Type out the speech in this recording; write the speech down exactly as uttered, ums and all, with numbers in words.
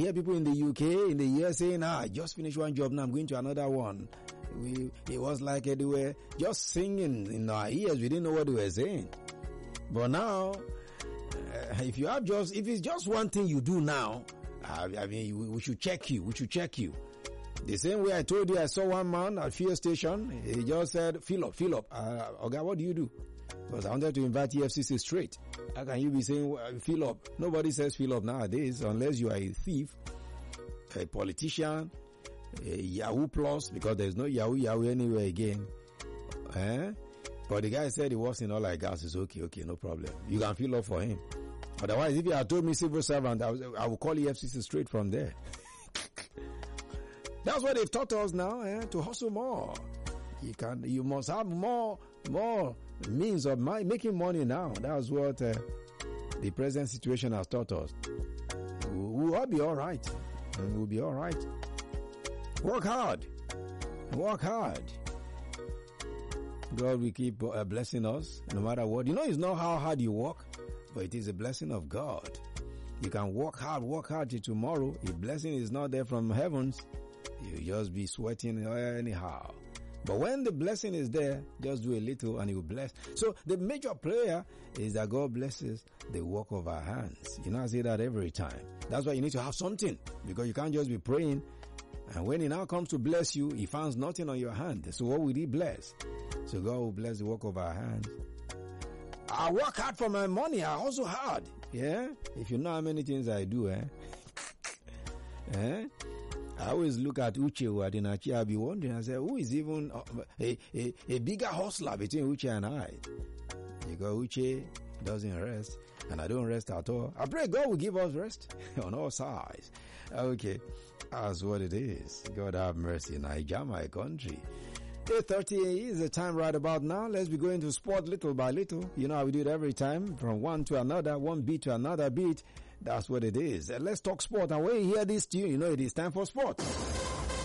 hear people in the U K, in the U S saying, ah, I just finished one job, now I'm going to another one. We, it was like they were just singing in our ears. We didn't know what they were saying. But now, uh, if you have just, if it's just one thing you do now, uh, I mean, we, we should check you. We should check you. The same way I told you, I saw one man at fuel station. He just said, fill up, fill up. Uh, okay, what do you do? Because I wanted to invite E F C C straight. How can you be saying, fill up? Nobody says fill up nowadays, unless you are a thief, a politician, a Yahoo Plus, because there's no Yahoo Yahoo anywhere again. Eh? But the guy said he works in all like gas. It's okay, okay, no problem. You can fill up for him. Otherwise, if you had told me civil servant, I, was, I would call E F C C straight from there. That's what they've taught us now, eh? To hustle more. You can, you must have more, more means of my, making money now. That's what uh, the present situation has taught us. We'll, we'll all be all right. We'll be all right. Work hard. Work hard. God will keep uh, blessing us no matter what. You know, it's not how hard you work, but it is a blessing of God. You can work hard, work hard till tomorrow. If blessing is not there from heavens, you just be sweating anyhow. But when the blessing is there, just do a little and you will bless. So the major prayer is that God blesses the work of our hands. You know, I say that every time. That's why you need to have something, because you can't just be praying. And when he now comes to bless you, he finds nothing on your hand. So what will he bless? So God will bless the work of our hands. I work hard for my money. I hustle hard. Yeah? If you know how many things I do, eh? eh? I always look at Uche Wadinachi. I'll be wondering, I say, who is even a, a, a bigger hustler between Uche and I? Because Uche doesn't rest, and I don't rest at all. I pray God will give us rest on all sides. Okay, that's what it is. God have mercy. Naija, my country. eight thirty is the time right about now. Let's be going to sport little by little. You know how we do it every time, from one to another, one beat to another beat. That's what it is. Uh, let's talk sport. And when you hear this tune, you know it is time for sport.